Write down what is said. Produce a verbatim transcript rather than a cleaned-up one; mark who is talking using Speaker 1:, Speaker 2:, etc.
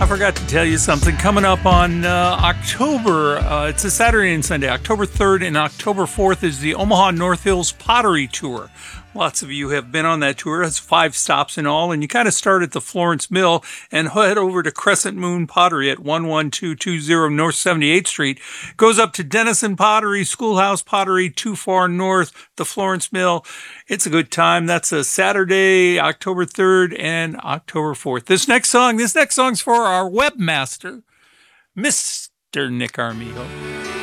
Speaker 1: I forgot to tell you something. Coming up on uh, October, uh, it's a Saturday and Sunday, October third and October fourth is the Omaha North Hills Pottery Tour. Lots of you have been on that tour. It's five stops in all, and you kind of start at the Florence Mill and head over to Crescent Moon Pottery at one one two two zero North seventy-eighth Street. Goes up to Denison Pottery, Schoolhouse Pottery, Too Far North, the Florence Mill. It's a good time. That's a Saturday, October third and October fourth. This next song, this next song's for our webmaster, Mister Nick Armijo.